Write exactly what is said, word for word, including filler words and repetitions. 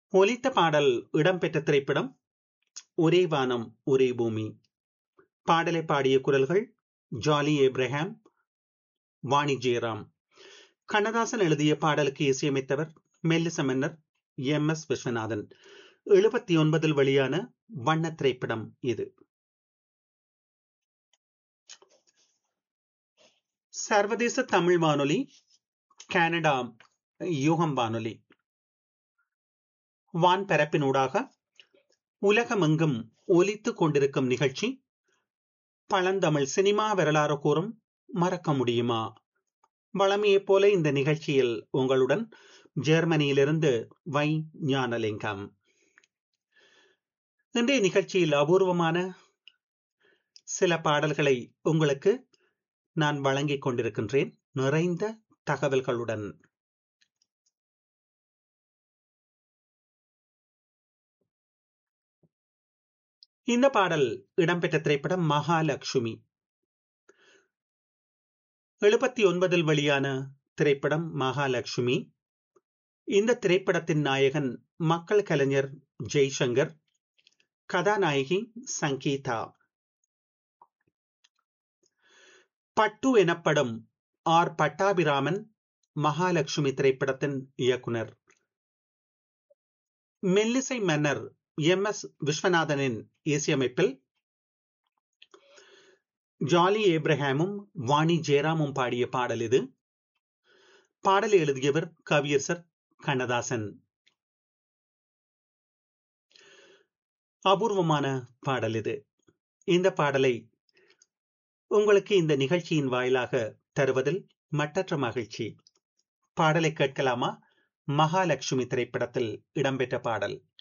ஒலித்த பாடல் இடம்பெற்ற திரைப்படம் ஒரே வானம் ஒரே பூமி. பாடலை பாடிய குரல்கள் ஜாலி ஏப்ரஹாம், வாணி ஜெயராம். கண்ணதாசன் எழுதிய பாடலுக்கு இசையமைத்தவர் மெல்லிச மன்னர் எம் எஸ் விஸ்வநாதன். எழுபத்தி ஒன்பதில் வெளியான வண்ண திரைப்படம் இது. சர்வதேச தமிழ் வானொலி, கனடா யூகம் வானொலி வான்பரப்பினூடாக உலகமெங்கும் ஒலித்துக் கொண்டிருக்கும் நிகழ்ச்சி பழந்தமிழ் சினிமா வரலாறு கூறும் மறக்க முடியுமா. வளமையைப் போல இந்த நிகழ்ச்சியில் உங்களுடன் ஜெர்மனியிலிருந்து வை ஞானலிங்கம். இன்றைய நிகழ்ச்சியில் அபூர்வமான சில பாடல்களை உங்களுக்கு நான் வழங்கிக் கொண்டிருக்கின்றேன், நிறைந்த தகவல்களுடன். இந்த பாடல் இடம்பெற்ற திரைப்படம் மகாலட்சுமி. எழுபத்தி ஒன்பதில் வெளியான திரைப்படம் மகாலட்சுமி. இந்த திரைப்படத்தின் நாயகன் மக்கள் கலைஞர் ஜெய்சங்கர், கதாநாயகி சங்கீதா. பட்டு எனப்படும் ஆர் பட்டாபிராமன் மகாலட்சுமி திரைப்படத்தின் இயக்குனர். மெல்லிசை மன்னர் எம் எஸ் விஸ்வநாதனின் இசையமைப்பில் ஜாலி ஏப்ரஹாமும் வாணி ஜெயராமும் பாடிய பாடல் இது. பாடலை எழுதியவர் கவியரசர் கண்ணதாசன். அபூர்வமான பாடல் இது. இந்த பாடலை உங்களுக்கு இந்த நிகழ்ச்சியின் வாயிலாக தருவதில் மட்டற்ற மகிழ்ச்சி. பாடலை கேட்கலாமா? மகாலட்சுமி திரைப்படத்தில் இடம்பெற்ற பாடல்.